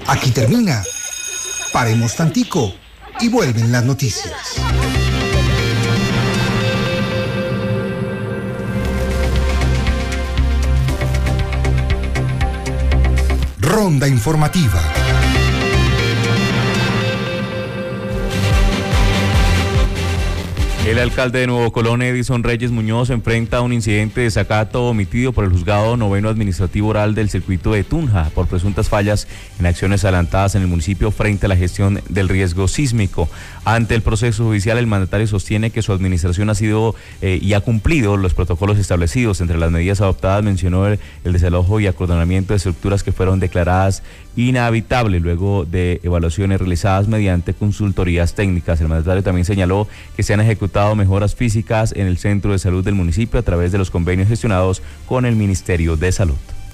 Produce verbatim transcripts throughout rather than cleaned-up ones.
Aquí termina. Paremos tantico y vuelven las noticias. Ronda informativa. El alcalde de Nuevo Colón, Edison Reyes Muñoz, enfrenta un incidente de desacato omitido por el juzgado noveno administrativo oral del circuito de Tunja por presuntas fallas en acciones adelantadas en el municipio frente a la gestión del riesgo sísmico. Ante el proceso judicial, el mandatario sostiene que su administración ha sido eh, y ha cumplido los protocolos establecidos. Entre las medidas adoptadas mencionó el, el desalojo y acordonamiento de estructuras que fueron declaradas inhabitables luego de evaluaciones realizadas mediante consultorías técnicas. El mandatario también señaló que se han ejecutado mejoras físicas en el centro de salud del municipio a través de los convenios gestionados con el Ministerio de Salud.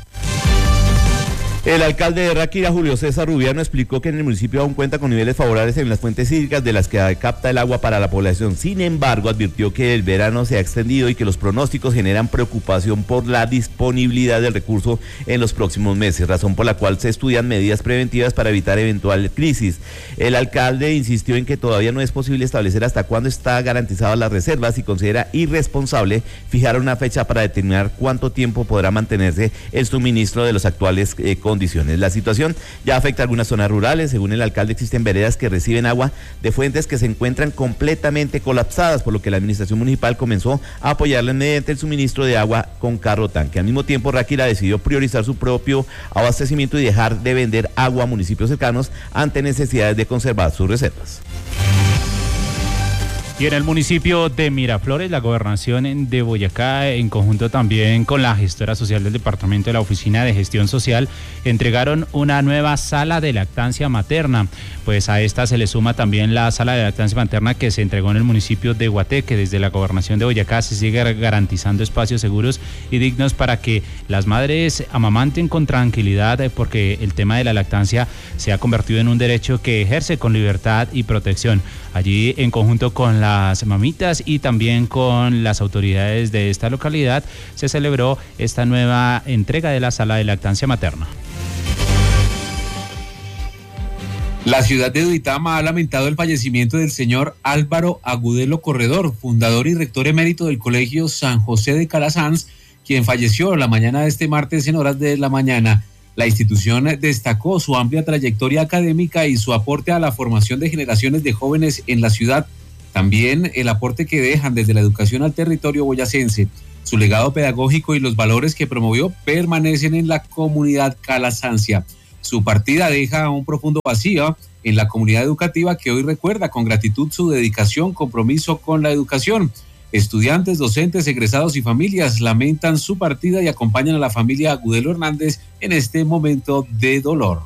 El alcalde de Ráquira, Julio César Rubiano, explicó que en el municipio aún cuenta con niveles favorables en las fuentes hídricas de las que capta el agua para la población. Sin embargo, advirtió que el verano se ha extendido y que los pronósticos generan preocupación por la disponibilidad del recurso en los próximos meses, razón por la cual se estudian medidas preventivas para evitar eventual crisis. El alcalde insistió en que todavía no es posible establecer hasta cuándo está garantizadas las reservas y considera irresponsable fijar una fecha para determinar cuánto tiempo podrá mantenerse el suministro de los actuales eh, condiciones. La situación ya afecta a algunas zonas rurales. Según el alcalde, existen veredas que reciben agua de fuentes que se encuentran completamente colapsadas, por lo que la administración municipal comenzó a apoyarles mediante el suministro de agua con carro tanque. Al mismo tiempo, Ráquira decidió priorizar su propio abastecimiento y dejar de vender agua a municipios cercanos ante necesidades de conservar sus reservas. Y en el municipio de Miraflores, la gobernación de Boyacá, en conjunto también con la gestora social del departamento de la Oficina de Gestión Social, entregaron una nueva sala de lactancia materna. Pues a esta se le suma también la sala de lactancia materna que se entregó en el municipio de Guateque. Desde la gobernación de Boyacá se sigue garantizando espacios seguros y dignos para que las madres amamanten con tranquilidad, porque el tema de la lactancia se ha convertido en un derecho que ejerce con libertad y protección. Allí, en conjunto con las mamitas y también con las autoridades de esta localidad, se celebró esta nueva entrega de la sala de lactancia materna. La ciudad de Duitama ha lamentado el fallecimiento del señor Álvaro Agudelo Corredor, fundador y rector emérito del Colegio San José de Calasanz, quien falleció la mañana de este martes en horas de la mañana. La institución destacó su amplia trayectoria académica y su aporte a la formación de generaciones de jóvenes en la ciudad. También el aporte que dejan desde la educación al territorio boyacense. Su legado pedagógico y los valores que promovió permanecen en la comunidad calasancia. Su partida deja un profundo vacío en la comunidad educativa que hoy recuerda con gratitud su dedicación, compromiso con la educación. Estudiantes, docentes, egresados y familias lamentan su partida y acompañan a la familia Agudelo Hernández en este momento de dolor.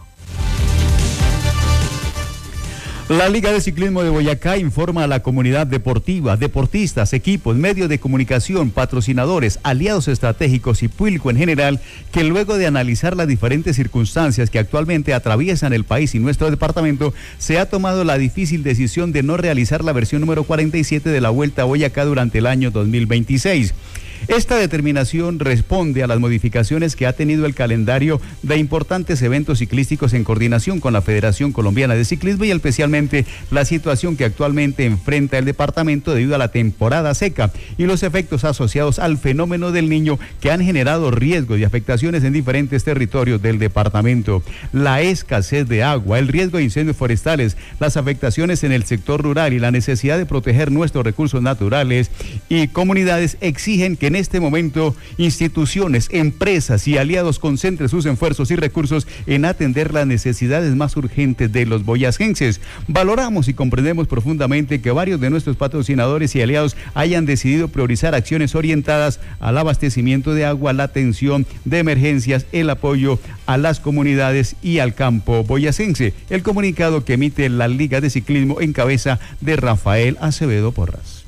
La Liga de Ciclismo de Boyacá informa a la comunidad deportiva, deportistas, equipos, medios de comunicación, patrocinadores, aliados estratégicos y público en general que luego de analizar las diferentes circunstancias que actualmente atraviesan el país y nuestro departamento, se ha tomado la difícil decisión de no realizar la versión número cuarenta y siete de la Vuelta a Boyacá durante el año dos mil veintiséis. Esta determinación responde a las modificaciones que ha tenido el calendario de importantes eventos ciclísticos en coordinación con la Federación Colombiana de Ciclismo y especialmente la situación que actualmente enfrenta el departamento debido a la temporada seca y los efectos asociados al fenómeno del Niño que han generado riesgos y afectaciones en diferentes territorios del departamento. La escasez de agua, el riesgo de incendios forestales, las afectaciones en el sector rural y la necesidad de proteger nuestros recursos naturales y comunidades exigen que en este momento instituciones, empresas y aliados concentren sus esfuerzos y recursos en atender las necesidades más urgentes de los boyacenses. Valoramos y comprendemos profundamente que varios de nuestros patrocinadores y aliados hayan decidido priorizar acciones orientadas al abastecimiento de agua, la atención de emergencias, el apoyo a las comunidades y al campo boyacense. El comunicado que emite la Liga de Ciclismo en cabeza de Rafael Acevedo Porras.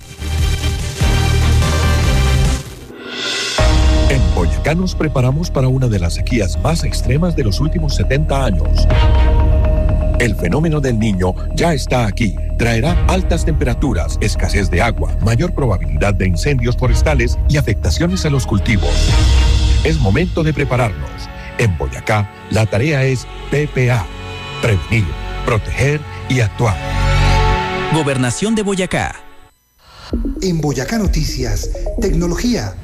En Boyacá nos preparamos para una de las sequías más extremas de los últimos setenta años. El fenómeno del Niño ya está aquí. Traerá altas temperaturas, escasez de agua, mayor probabilidad de incendios forestales y afectaciones a los cultivos. Es momento de prepararnos. En Boyacá, la tarea es P P A. Prevenir, proteger y actuar. Gobernación de Boyacá. En Boyacá Noticias, tecnología.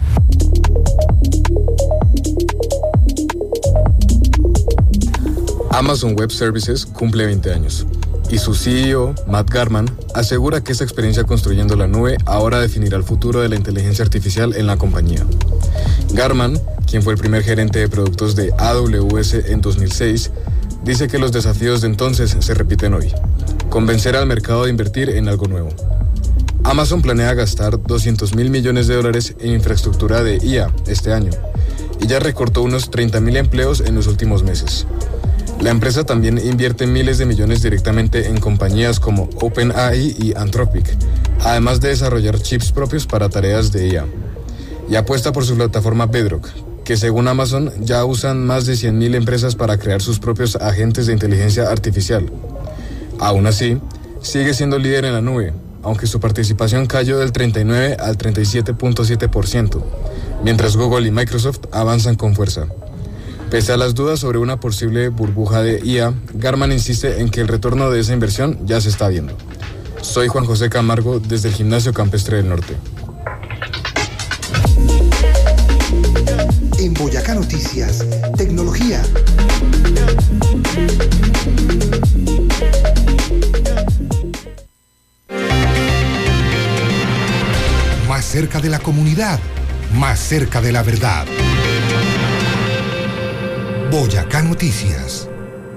Amazon Web Services cumple veinte años y su C E O, Matt Garman, asegura que esa experiencia construyendo la nube ahora definirá el futuro de la inteligencia artificial en la compañía. Garman, quien fue el primer gerente de productos de A W S en dos mil seis, dice que los desafíos de entonces se repiten hoy. Convencer al mercado de invertir en algo nuevo. Amazon planea gastar doscientos mil millones de dólares en infraestructura de I A este año y ya recortó unos treinta mil empleos en los últimos meses. La empresa también invierte miles de millones directamente en compañías como OpenAI y Anthropic, además de desarrollar chips propios para tareas de I A. Y apuesta por su plataforma Bedrock, que según Amazon ya usan más de cien mil empresas para crear sus propios agentes de inteligencia artificial. Aún así, sigue siendo líder en la nube, aunque su participación cayó del treinta y nueve al treinta y siete punto siete por ciento, mientras Google y Microsoft avanzan con fuerza. Pese a las dudas sobre una posible burbuja de I A, Garman insiste en que el retorno de esa inversión ya se está viendo. Soy Juan José Camargo desde el Gimnasio Campestre del Norte. En Boyacá Noticias, tecnología. Más cerca de la comunidad, más cerca de la verdad. Boyacá Noticias.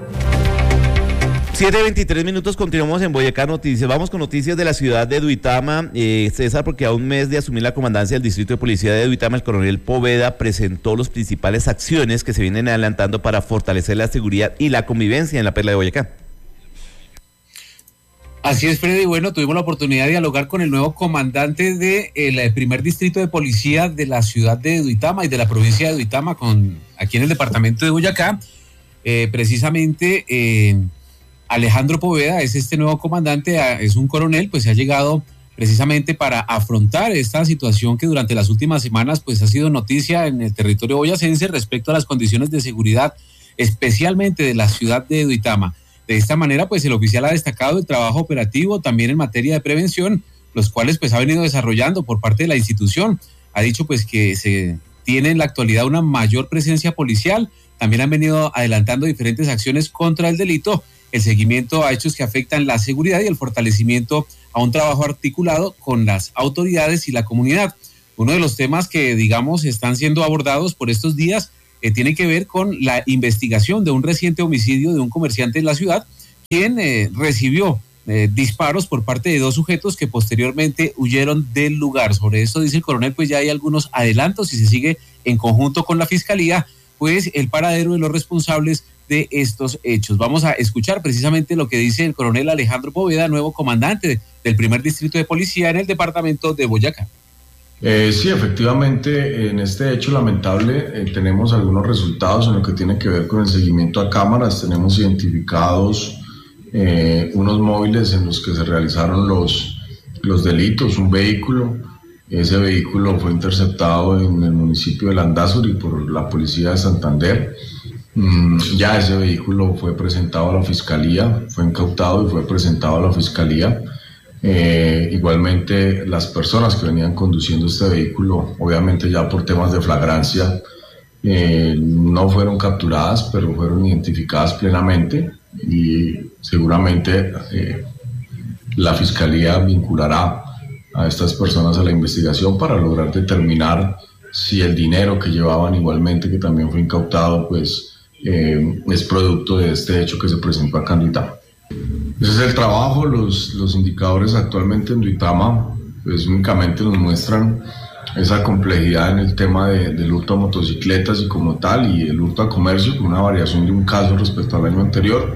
siete veintitrés minutos, continuamos en Boyacá Noticias. Vamos con noticias de la ciudad de Duitama. Eh, César, porque a un mes de asumir la comandancia del Distrito de Policía de Duitama, el coronel Poveda presentó las principales acciones que se vienen adelantando para fortalecer la seguridad y la convivencia en la Perla de Boyacá. Así es, Freddy. Bueno, tuvimos la oportunidad de dialogar con el nuevo comandante del primer distrito de policía de la ciudad de Duitama y de la provincia de Duitama, con aquí en el departamento de Boyacá. Eh, precisamente eh, Alejandro Poveda es este nuevo comandante, es un coronel, pues se ha llegado precisamente para afrontar esta situación que durante las últimas semanas pues ha sido noticia en el territorio boyacense respecto a las condiciones de seguridad, especialmente de la ciudad de Duitama. De esta manera, pues el oficial ha destacado el trabajo operativo también en materia de prevención, los cuales pues ha venido desarrollando por parte de la institución. Ha dicho pues que se tiene en la actualidad una mayor presencia policial, también han venido adelantando diferentes acciones contra el delito, el seguimiento a hechos que afectan la seguridad y el fortalecimiento a un trabajo articulado con las autoridades y la comunidad. Uno de los temas que, digamos, están siendo abordados por estos días Eh, tiene que ver con la investigación de un reciente homicidio de un comerciante en la ciudad, quien eh, recibió eh, disparos por parte de dos sujetos que posteriormente huyeron del lugar. Sobre esto dice el coronel, pues ya hay algunos adelantos y se sigue en conjunto con la fiscalía, pues el paradero de los responsables de estos hechos. Vamos a escuchar precisamente lo que dice el coronel Alejandro Poveda, nuevo comandante del primer distrito de policía en el departamento de Boyacá. Eh, sí, efectivamente, en este hecho lamentable eh, tenemos algunos resultados en lo que tiene que ver con el seguimiento a cámaras. Tenemos identificados eh, unos móviles en los que se realizaron los, los delitos, un vehículo. Ese vehículo fue interceptado en el municipio de Landázuri por la policía de Santander. Mm, ya ese vehículo fue presentado a la fiscalía, fue incautado y fue presentado a la fiscalía. Eh, igualmente las personas que venían conduciendo este vehículo, obviamente ya por temas de flagrancia, eh, no fueron capturadas, pero fueron identificadas plenamente y seguramente eh, la fiscalía vinculará a estas personas a la investigación para lograr determinar si el dinero que llevaban igualmente, que también fue incautado, pues eh, es producto de este hecho que se presentó acá en Duitama. Ese es el trabajo. Los, los indicadores actualmente en Duitama pues únicamente nos muestran esa complejidad en el tema de, del hurto a motocicletas y como tal, y el hurto a comercio con una variación de un caso respecto al año anterior,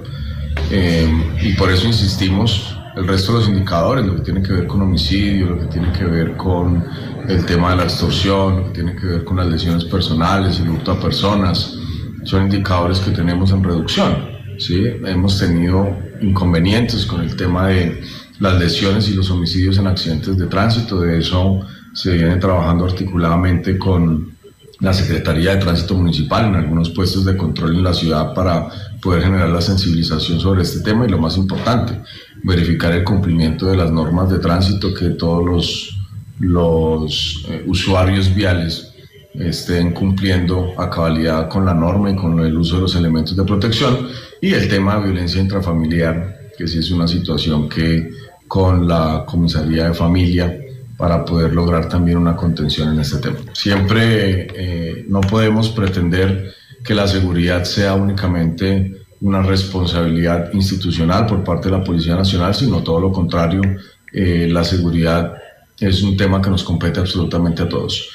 eh, y por eso insistimos, el resto de los indicadores, lo que tiene que ver con homicidio, lo que tiene que ver con el tema de la extorsión, lo que tiene que ver con las lesiones personales, el hurto a personas, son indicadores que tenemos en reducción. Sí, hemos tenido inconvenientes con el tema de las lesiones y los homicidios en accidentes de tránsito. De eso se viene trabajando articuladamente con la Secretaría de Tránsito Municipal en algunos puestos de control en la ciudad para poder generar la sensibilización sobre este tema y lo más importante, verificar el cumplimiento de las normas de tránsito, que todos los, los eh, usuarios viales estén cumpliendo a cabalidad con la norma y con el uso de los elementos de protección, y el tema de violencia intrafamiliar, que sí es una situación que con la Comisaría de Familia, para poder lograr también una contención en este tema. Siempre eh, no podemos pretender que la seguridad sea únicamente una responsabilidad institucional por parte de la Policía Nacional, sino todo lo contrario, eh, la seguridad es un tema que nos compete absolutamente a todos.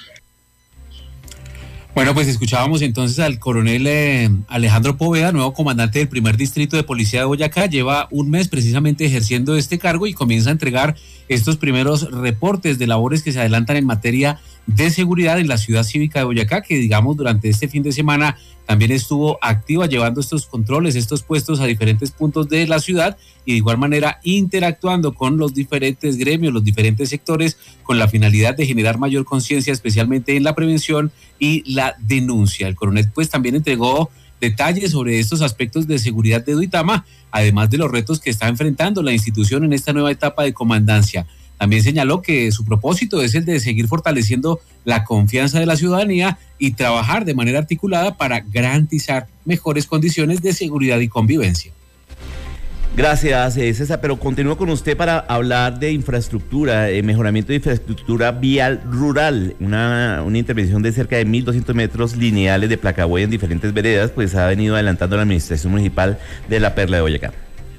Bueno, pues escuchábamos entonces al coronel eh, Alejandro Poveda, nuevo comandante del primer distrito de policía de Boyacá. Lleva un mes precisamente ejerciendo este cargo y comienza a entregar estos primeros reportes de labores que se adelantan en materia de seguridad en la ciudad cívica de Boyacá, que digamos durante este fin de semana también estuvo activa llevando estos controles, estos puestos a diferentes puntos de la ciudad y de igual manera interactuando con los diferentes gremios, los diferentes sectores, con la finalidad de generar mayor conciencia, especialmente en la prevención y la denuncia. El coronel pues también entregó detalles sobre estos aspectos de seguridad de Duitama, además de los retos que está enfrentando la institución en esta nueva etapa de comandancia. También señaló que su propósito es el de seguir fortaleciendo la confianza de la ciudadanía y trabajar de manera articulada para garantizar mejores condiciones de seguridad y convivencia. Gracias, César, pero continúo con usted para hablar de infraestructura, eh, mejoramiento de infraestructura vial rural, una, una intervención de cerca de mil doscientos metros lineales de placahuella en diferentes veredas, pues ha venido adelantando la administración municipal de la Perla de Boyacá.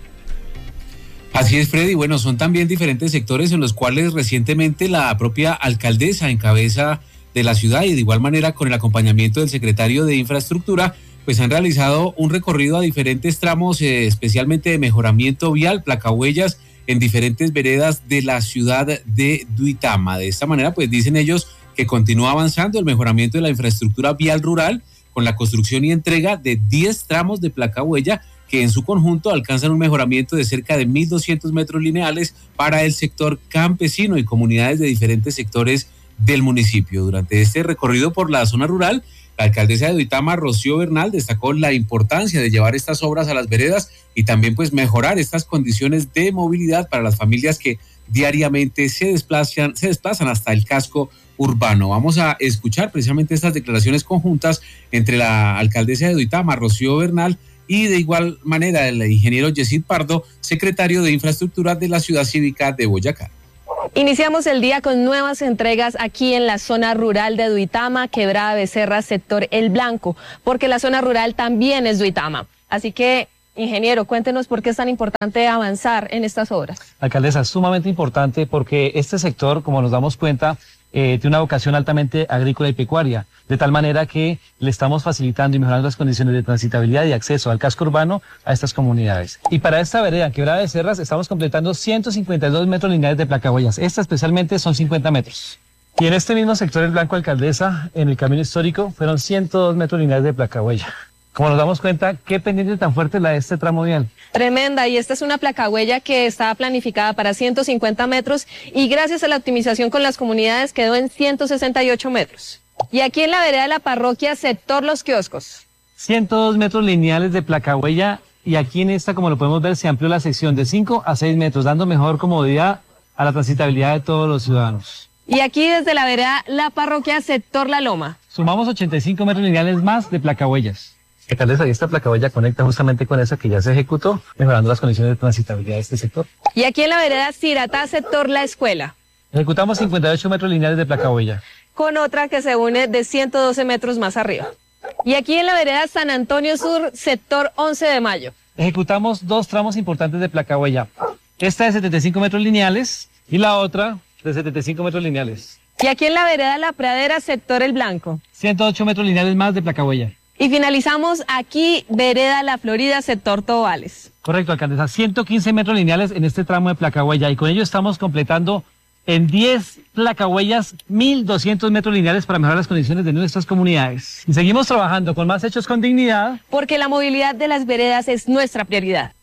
Así es, Freddy. Bueno, son también diferentes sectores en los cuales recientemente la propia alcaldesa en cabeza de la ciudad y de igual manera con el acompañamiento del secretario de Infraestructura, pues han realizado un recorrido a diferentes tramos, eh, especialmente de mejoramiento vial, placahuellas en diferentes veredas de la ciudad de Duitama. De esta manera, pues dicen ellos que continúa avanzando el mejoramiento de la infraestructura vial rural con la construcción y entrega de diez tramos de placahuella que en su conjunto alcanzan un mejoramiento de cerca de mil doscientos metros lineales para el sector campesino y comunidades de diferentes sectores del municipio. Durante este recorrido por la zona rural, la alcaldesa de Duitama, Rocío Bernal, destacó la importancia de llevar estas obras a las veredas y también pues mejorar estas condiciones de movilidad para las familias que diariamente se desplazan, se desplazan hasta el casco urbano. Vamos a escuchar precisamente estas declaraciones conjuntas entre la alcaldesa de Duitama, Rocío Bernal, y de igual manera el ingeniero Yesid Pardo, secretario de Infraestructura de la Ciudad Cívica de Boyacá. Iniciamos el día con nuevas entregas aquí en la zona rural de Duitama, Quebrada Becerra, sector El Blanco, porque la zona rural también es Duitama. Así que, ingeniero, cuéntenos por qué es tan importante avanzar en estas obras. Alcaldesa, es sumamente importante porque este sector, como nos damos cuenta, eh, tiene una vocación altamente agrícola y pecuaria, de tal manera que le estamos facilitando y mejorando las condiciones de transitabilidad y acceso al casco urbano a estas comunidades. Y para esta vereda, Quebrada de Cerras, estamos completando ciento cincuenta y dos metros lineales de placahuellas. Esta especialmente son cincuenta metros. Y en este mismo sector El Blanco, alcaldesa, en el camino histórico, fueron ciento dos metros lineales de placahuella. Como nos damos cuenta, qué pendiente tan fuerte la de este tramo vial. Tremenda, y esta es una placahuella que estaba planificada para ciento cincuenta metros y gracias a la optimización con las comunidades quedó en ciento sesenta y ocho metros. Y aquí en la vereda de la parroquia, sector Los Kioscos. ciento dos metros lineales de placahuella y aquí en esta, como lo podemos ver, se amplió la sección de cinco a seis metros, dando mejor comodidad a la transitabilidad de todos los ciudadanos. Y aquí desde la vereda La Parroquia, sector La Loma. Sumamos ochenta y cinco metros lineales más de placahuellas. Alcaldesa, y esta placahuella conecta justamente con esa que ya se ejecutó, mejorando las condiciones de transitabilidad de este sector. Y aquí en la vereda Ciratá, sector La Escuela. Ejecutamos cincuenta y ocho metros lineales de placahuella. Con otra que se une de ciento doce metros más arriba. Y aquí en la vereda San Antonio Sur, sector once de mayo. Ejecutamos dos tramos importantes de placahuella. Esta de setenta y cinco metros lineales y la otra de setenta y cinco metros lineales. Y aquí en la vereda La Pradera, sector El Blanco. ciento ocho metros lineales más de placahuella. Y finalizamos aquí, vereda La Florida, sector Tobales. Correcto, alcaldesa, ciento quince metros lineales en este tramo de placahuella y con ello estamos completando en diez placahuellas mil doscientos metros lineales para mejorar las condiciones de nuestras comunidades. Y seguimos trabajando con más hechos con dignidad. Porque la movilidad de las veredas es nuestra prioridad.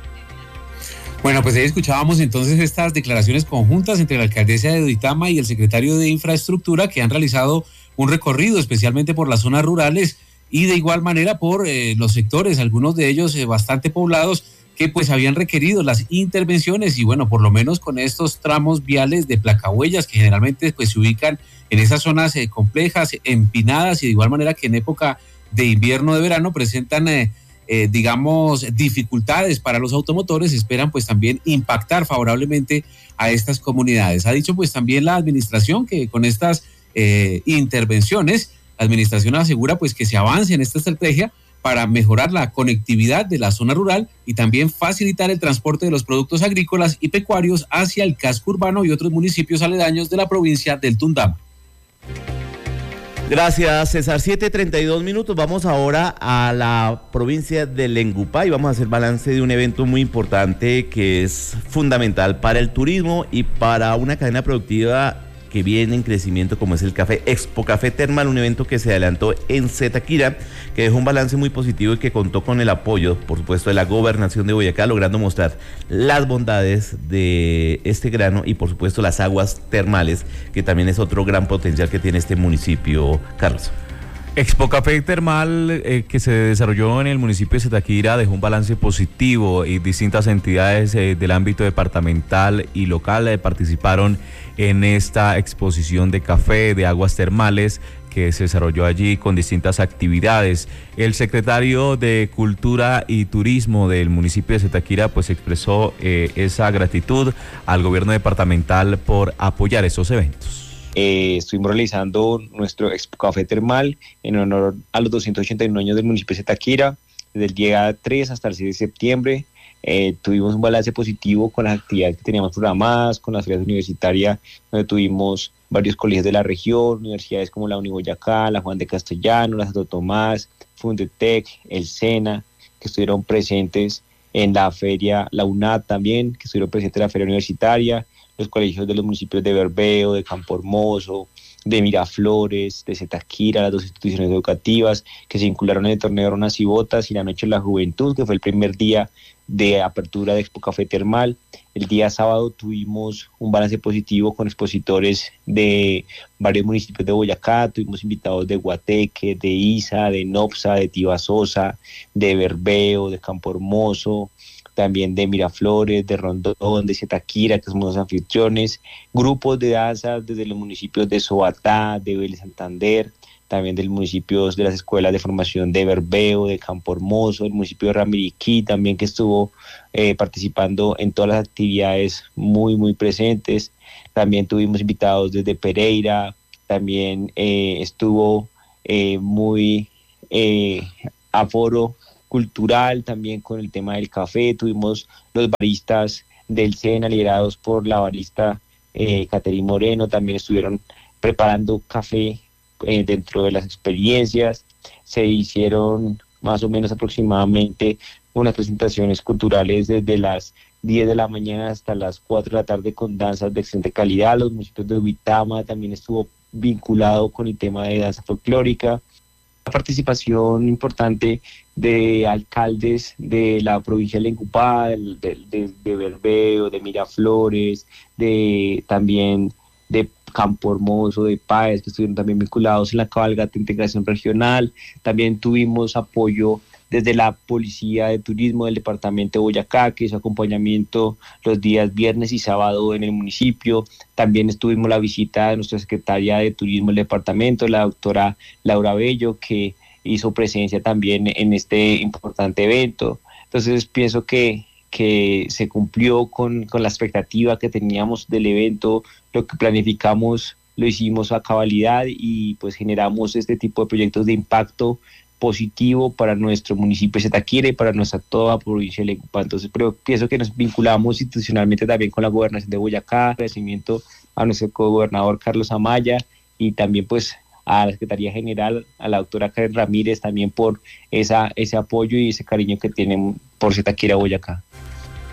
Bueno, pues ahí escuchábamos entonces estas declaraciones conjuntas entre la alcaldesa de Duitama y el secretario de Infraestructura que han realizado un recorrido especialmente por las zonas rurales y de igual manera por eh, los sectores, algunos de ellos eh, bastante poblados, que pues habían requerido las intervenciones y bueno, por lo menos con estos tramos viales de placahuellas que generalmente pues se ubican en esas zonas eh, complejas, empinadas y de igual manera que en época de invierno, de verano presentan eh, eh, digamos dificultades para los automotores, esperan pues también impactar favorablemente a estas comunidades. Ha dicho pues también la administración que con estas eh, intervenciones, la administración asegura pues que se avance en esta estrategia para mejorar la conectividad de la zona rural y también facilitar el transporte de los productos agrícolas y pecuarios hacia el casco urbano y otros municipios aledaños de la provincia del Tundama. Gracias, César. siete treinta y dos minutos. Vamos ahora a la provincia de Lengupá y vamos a hacer balance de un evento muy importante que es fundamental para el turismo y para una cadena productiva que viene en crecimiento, como es el café, Expo Café Termal, un evento que se adelantó en Zipaquirá, que dejó un balance muy positivo y que contó con el apoyo, por supuesto, de la Gobernación de Boyacá, logrando mostrar las bondades de este grano y, por supuesto, las aguas termales, que también es otro gran potencial que tiene este municipio. Carlos. Expo Café Termal eh, que se desarrolló en el municipio de Zipaquirá dejó un balance positivo y distintas entidades eh, del ámbito departamental y local eh, participaron en esta exposición de café, de aguas termales que se desarrolló allí con distintas actividades. El secretario de Cultura y Turismo del municipio de Zipaquirá pues expresó eh, esa gratitud al gobierno departamental por apoyar estos eventos. Eh, estuvimos realizando nuestro Expo Café Termal en honor a los doscientos ochenta y uno años del municipio de Zipaquirá, desde el día tres hasta el seis de septiembre. Eh, tuvimos un balance positivo con las actividades que teníamos programadas, con las ferias universitarias, donde tuvimos varios colegios de la región, universidades como la Uniboyacá, la Juan de Castellano, la Santo Tomás, Fundetec, el SENA, que estuvieron presentes en la feria, la UNAD también, que estuvieron presentes en la feria universitaria, los colegios de los municipios de Berbeo, de Campo Hermoso, de Miraflores, de Zipaquirá, las dos instituciones educativas que se vincularon en el torneo de Ronas y Botas y la Noche de la Juventud, que fue el primer día de apertura de Expo Café Termal. El día sábado tuvimos un balance positivo con expositores de varios municipios de Boyacá, tuvimos invitados de Guateque, de Isa, de Nopsa, de Tibasosa, de Berbeo, de Campo Hermoso, también de Miraflores, de Rondón, de Zipaquirá, que somos los anfitriones, grupos de danza desde los municipios de Sobatá, de Vélez Santander, también del municipios de las escuelas de formación de Berbeo, de Campo Hermoso, el municipio de Ramiriquí, también que estuvo eh, participando en todas las actividades muy, muy presentes. También tuvimos invitados desde Pereira, también eh, estuvo eh, muy eh, aforo cultural también con el tema del café. Tuvimos los baristas del SENA liderados por la barista eh, Caterine Moreno, también estuvieron preparando café eh, dentro de las experiencias. Se hicieron más o menos aproximadamente unas presentaciones culturales desde las diez de la mañana hasta las cuatro de la tarde con danzas de excelente calidad. Los municipios de Uitama también estuvo vinculado con el tema de danza folclórica. La participación importante de alcaldes de la provincia de Lengupá, de, de, de Berbeo, de Miraflores, de también de Campo Hermoso, de Páez, que estuvieron también vinculados en la cabalgata de integración regional. También tuvimos apoyo desde la Policía de Turismo del departamento de Boyacá, que hizo acompañamiento los días viernes y sábado en el municipio. También estuvimos la visita de nuestra secretaria de Turismo del departamento, la doctora Laura Bello, que hizo presencia también en este importante evento. Entonces pienso que, que se cumplió con, con la expectativa que teníamos del evento, lo que planificamos lo hicimos a cabalidad y pues generamos este tipo de proyectos de impacto positivo para nuestro municipio de Zipaquirá y para nuestra toda provincia de Lengupá. Entonces, pero pienso que nos vinculamos institucionalmente también con la gobernación de Boyacá, agradecimiento a nuestro gobernador Carlos Amaya y también pues a la Secretaría General, a la doctora Karen Ramírez también por esa, ese apoyo y ese cariño que tienen por Zipaquirá, Boyacá.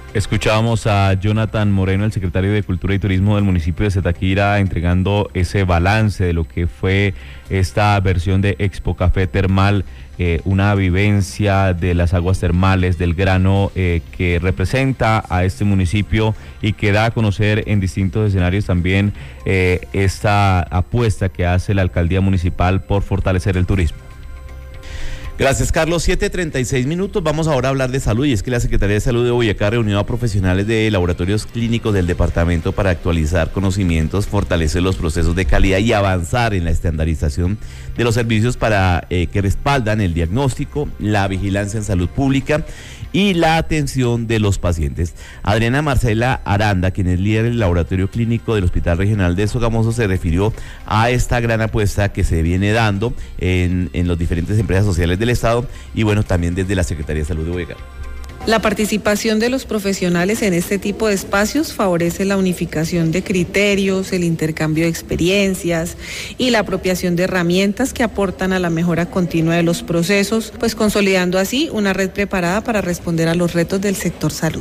Escuchábamos a Jonathan Moreno, el secretario de Cultura y Turismo del municipio de Zipaquirá, entregando ese balance de lo que fue esta versión de Expo Café Termal, eh, una vivencia de las aguas termales, del grano eh, que representa a este municipio y que da a conocer en distintos escenarios también eh, esta apuesta que hace la alcaldía municipal por fortalecer el turismo. Gracias, Carlos. siete treinta y seis minutos. Vamos ahora a hablar de salud, y es que la Secretaría de Salud de Boyacá reunió a profesionales de laboratorios clínicos del departamento para actualizar conocimientos, fortalecer los procesos de calidad y avanzar en la estandarización de los servicios para eh, que respaldan el diagnóstico, la vigilancia en salud pública y la atención de los pacientes. Adriana Marcela Aranda, quien es líder del laboratorio clínico del Hospital Regional de Sogamoso, se refirió a esta gran apuesta que se viene dando en, en las diferentes empresas sociales del Estado y bueno, también desde la Secretaría de Salud de Boyacá. La participación de los profesionales en este tipo de espacios favorece la unificación de criterios, el intercambio de experiencias y la apropiación de herramientas que aportan a la mejora continua de los procesos, pues consolidando así una red preparada para responder a los retos del sector salud.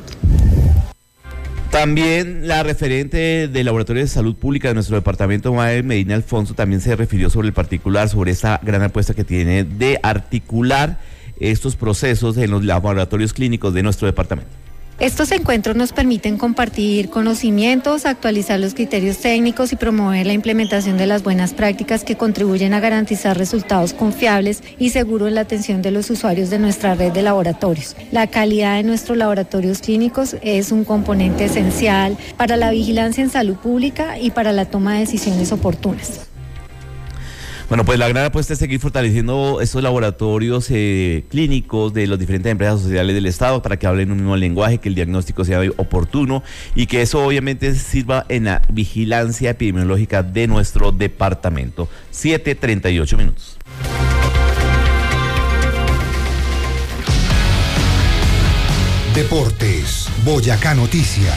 También la referente del Laboratorio de Salud Pública de nuestro departamento, Mael Medina Alfonso, también se refirió sobre el particular, sobre esta gran apuesta que tiene de articular estos procesos en los laboratorios clínicos de nuestro departamento. Estos encuentros nos permiten compartir conocimientos, actualizar los criterios técnicos y promover la implementación de las buenas prácticas que contribuyen a garantizar resultados confiables y seguros en la atención de los usuarios de nuestra red de laboratorios. La calidad de nuestros laboratorios clínicos es un componente esencial para la vigilancia en salud pública y para la toma de decisiones oportunas. Bueno, pues la gran apuesta es seguir fortaleciendo estos laboratorios eh, clínicos de las diferentes empresas sociales del Estado para que hablen un mismo lenguaje, que el diagnóstico sea oportuno y que eso obviamente sirva en la vigilancia epidemiológica de nuestro departamento. siete treinta y ocho minutos. Deportes, Boyacá Noticias.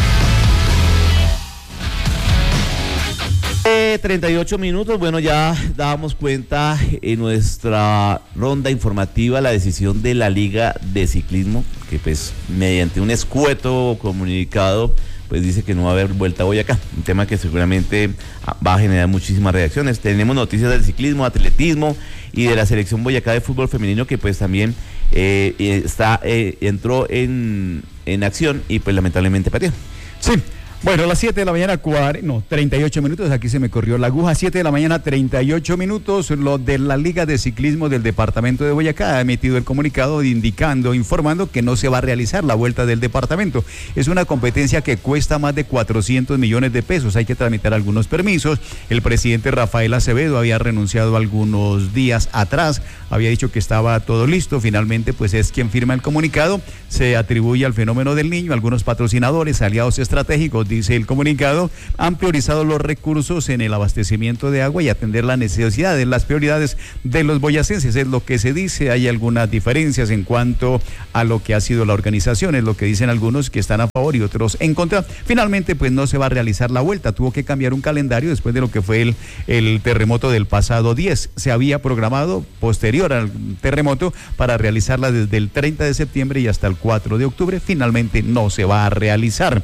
treinta y ocho minutos, bueno, ya dábamos cuenta en nuestra ronda informativa la decisión de la Liga de Ciclismo, que pues mediante un escueto comunicado pues dice que no va a haber vuelta a Boyacá, un tema que seguramente va a generar muchísimas reacciones. Tenemos noticias del ciclismo, atletismo y de la selección Boyacá de fútbol femenino que pues también eh, está eh, entró en, en acción y pues lamentablemente perdió. Sí. Bueno, a las siete de la mañana, no, treinta y ocho minutos, aquí se me corrió la aguja, siete de la mañana, treinta y ocho minutos, lo de la Liga de Ciclismo del departamento de Boyacá ha emitido el comunicado indicando, informando que no se va a realizar la vuelta del departamento. Es una competencia que cuesta más de cuatrocientos millones de pesos, hay que tramitar algunos permisos. El presidente Rafael Acevedo había renunciado algunos días atrás, había dicho que estaba todo listo, finalmente pues es quien firma el comunicado, se atribuye al fenómeno del niño, algunos patrocinadores, aliados estratégicos, dice el comunicado, han priorizado los recursos en el abastecimiento de agua y atender las necesidades, las prioridades de los boyacenses, es lo que se dice. Hay algunas diferencias en cuanto a lo que ha sido la organización, es lo que dicen algunos que están a favor y otros en contra. Finalmente, pues no se va a realizar la vuelta, tuvo que cambiar un calendario después de lo que fue el, el terremoto del pasado diez. Se había programado posterior al terremoto para realizarla desde el treinta de septiembre y hasta el cuatro de octubre, finalmente no se va a realizar.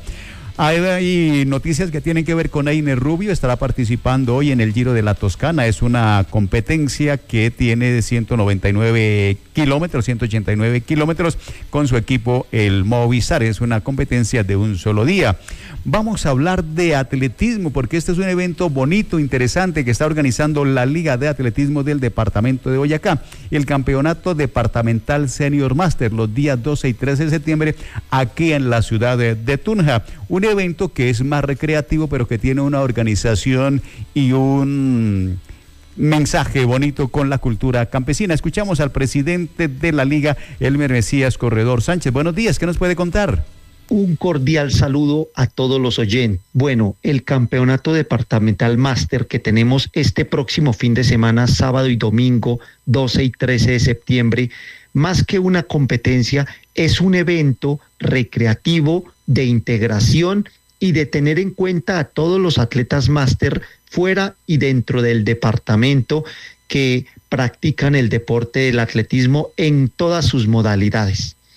Hay noticias que tienen que ver con Einer Rubio, estará participando hoy en el Giro de la Toscana, es una competencia que tiene ciento noventa y nueve kilómetros, ciento ochenta y nueve kilómetros con su equipo el Movistar, es una competencia de un solo día. Vamos a hablar de atletismo porque este es un evento bonito, interesante que está organizando la Liga de Atletismo del departamento de Boyacá, el Campeonato Departamental Senior Master, los días doce y trece de septiembre aquí en la ciudad de, de Tunja. Un evento que es más recreativo, pero que tiene una organización y un mensaje bonito con la cultura campesina. Escuchamos al presidente de la Liga, Elmer Mesías Corredor Sánchez. Buenos días, ¿qué nos puede contar? Un cordial saludo a todos los oyentes. Bueno, el Campeonato Departamental Máster que tenemos este próximo fin de semana, sábado y domingo, doce y trece de septiembre, más que una competencia, es un evento recreativo de integración y de tener en cuenta a todos los atletas máster fuera y dentro del departamento que practican el deporte del atletismo en todas sus modalidades.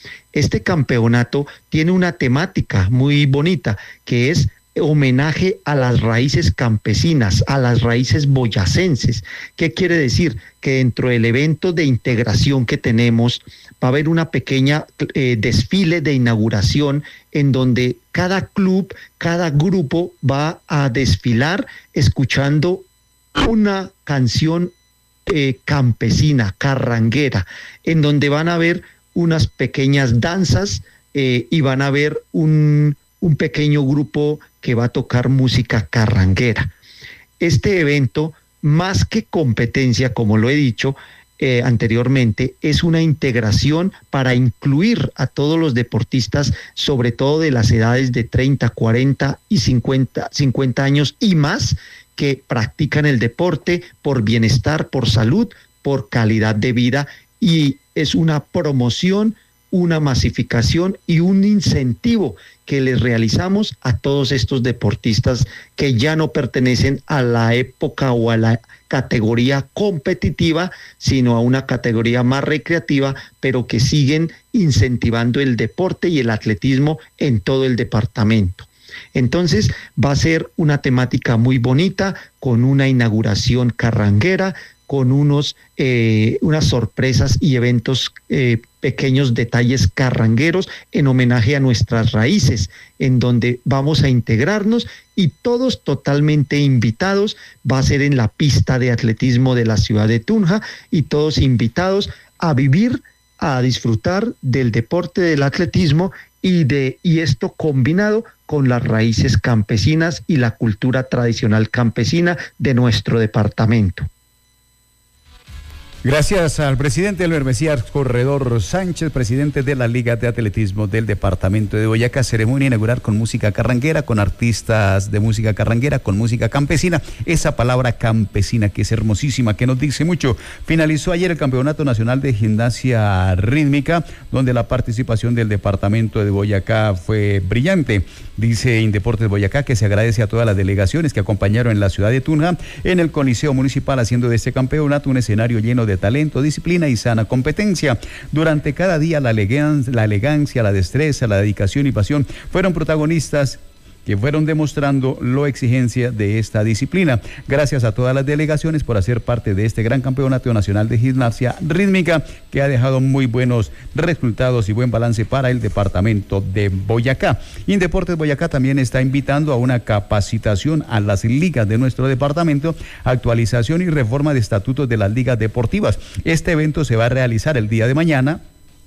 Este campeonato tiene una temática muy bonita, que es homenaje a las raíces campesinas, a las raíces boyacenses. ¿Qué quiere decir? Que dentro del evento de integración que tenemos va a haber una pequeña eh, desfile de inauguración en donde cada club, cada grupo va a desfilar escuchando una canción eh, campesina, carranguera, en donde van a haber unas pequeñas danzas eh, y van a haber un, un pequeño grupo que va a tocar música carranguera. Este evento, más que competencia, como lo he dicho eh, anteriormente, es una integración para incluir a todos los deportistas, sobre todo de las edades de treinta, cuarenta y cincuenta, cincuenta años y más, que practican el deporte por bienestar, por salud, por calidad de vida, y es una promoción, una masificación y un incentivo que les realizamos a todos estos deportistas que ya no pertenecen a la época o a la categoría competitiva, sino a una categoría más recreativa, pero que siguen incentivando el deporte y el atletismo en todo el departamento. Entonces va a ser una temática muy bonita, con una inauguración carranguera, con unos, eh, unas sorpresas y eventos, eh, pequeños detalles carrangueros en homenaje a nuestras raíces, en donde vamos a integrarnos y todos totalmente invitados. Va a ser en la pista de atletismo de la ciudad de Tunja y todos invitados a vivir, a disfrutar del deporte del atletismo y, de, y esto combinado con las raíces campesinas y la cultura tradicional campesina de nuestro departamento. Gracias al presidente Elmer Mesías Corredor Sánchez, presidente de la Liga de Atletismo del Departamento de Boyacá. Ceremonia inaugural con música carranguera, con artistas de música carranguera, con música campesina. Esa palabra campesina que es hermosísima, que nos dice mucho. Finalizó ayer el Campeonato Nacional de Gimnasia Rítmica, donde la participación del Departamento de Boyacá fue brillante. Dice Indeportes Boyacá que se agradece a todas las delegaciones que acompañaron en la ciudad de Tunja en el Coliseo Municipal, haciendo de este campeonato un escenario lleno de talento, disciplina y sana competencia. Durante cada día la elegancia, la elegancia, la destreza, la dedicación y pasión fueron protagonistas que fueron demostrando la exigencia de esta disciplina. Gracias a todas las delegaciones por hacer parte de este gran campeonato nacional de gimnasia rítmica que ha dejado muy buenos resultados y buen balance para el departamento de Boyacá. Indeportes Boyacá también está invitando a una capacitación a las ligas de nuestro departamento, actualización y reforma de estatutos de las ligas deportivas. Este evento se va a realizar el día de mañana,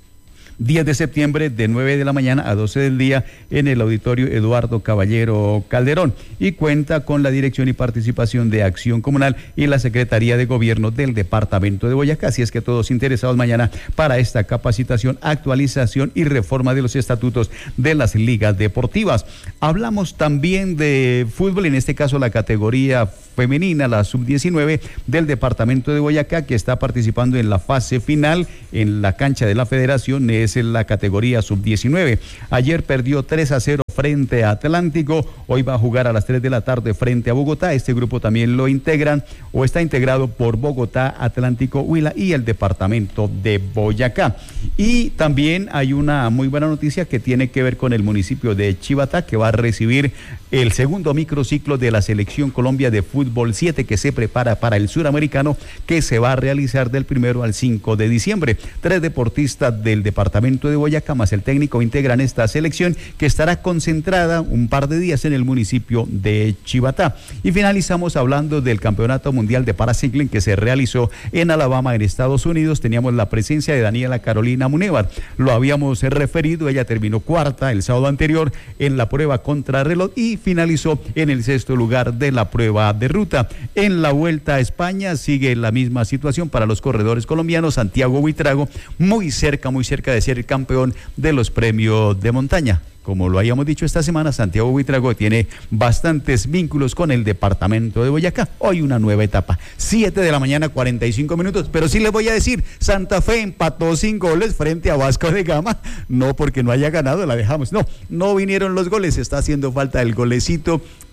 diez de septiembre, de nueve de la mañana a doce del día, en el auditorio Eduardo Caballero Calderón, y cuenta con la dirección y participación de Acción Comunal y la Secretaría de Gobierno del Departamento de Boyacá. Así es que todos interesados mañana para esta capacitación, actualización y reforma de los estatutos de las ligas deportivas. Hablamos también de fútbol, en este caso la categoría femenina, la sub diecinueve del Departamento de Boyacá, que está participando en la fase final en la cancha de la Federación. Es en la categoría sub diecinueve. Ayer perdió tres a cero frente a Atlántico, hoy va a jugar a las tres de la tarde frente a Bogotá. Este grupo también lo integran o está integrado por Bogotá, Atlántico, Huila y el Departamento de Boyacá. Y también hay una muy buena noticia que tiene que ver con el municipio de Chivatá, que va a recibir el segundo microciclo de la Selección Colombia de Fútbol siete, que se prepara para el suramericano, que se va a realizar del primero al cinco de diciembre. Tres deportistas del Departamento de Boyacá más el técnico integran esta selección, que estará concentrada un par de días en el municipio de Chivatá. Y finalizamos hablando del Campeonato Mundial de Paracicling que se realizó en Alabama, en Estados Unidos. Teníamos la presencia de Daniela Carolina Munevar, lo habíamos referido, ella terminó cuarta el sábado anterior en la prueba contrarreloj y finalizó en el sexto lugar de la prueba de ruta. En la Vuelta a España sigue la misma situación para los corredores colombianos. Santiago Buitrago muy cerca, muy cerca de ser el campeón de los premios de montaña. Como lo habíamos dicho esta semana, Santiago Buitrago tiene bastantes vínculos con el Departamento de Boyacá. Hoy una nueva etapa, siete de la mañana, cuarenta y cinco minutos, pero sí les voy a decir, Santa Fe empató sin goles frente a Vasco de Gama, no porque no haya ganado, la dejamos, no, no vinieron los goles, está haciendo falta el golecito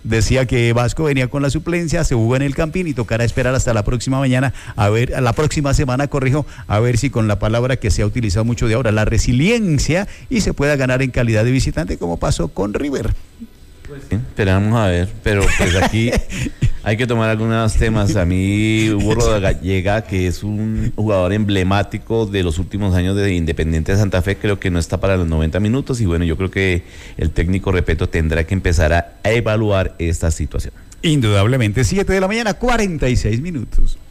decía que Vasco venía con la suplencia, se jugó en el Campín y tocará esperar hasta la próxima mañana, a ver, a la próxima semana, corrijo, a ver si con la palabra que se ha utilizado mucho de ahora, la resiliencia, y se pueda ganar en calidad de visitante como pasó con River. Pues sí, esperamos a ver, pero pues aquí hay que tomar algunos temas. A mí Hugo Rodallega, que es un jugador emblemático de los últimos años de Independiente de Santa Fe, creo que no está para los noventa minutos, y bueno, yo creo que el técnico, repito, tendrá que empezar a evaluar esta situación. Indudablemente, siete de la mañana, cuarenta y seis minutos.